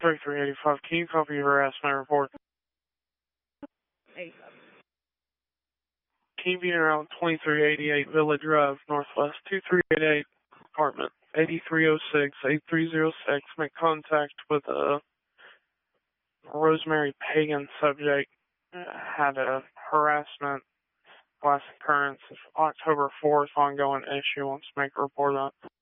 3385, can you copy your harassment report? 87. Can you be around 2388 Village Drive, Northwest 2388, apartment 8306-8306. Make contact with Rosemary Pagan, subject. Had a harassment last occurrence of October 4th, ongoing issue. Wants to make a report on it.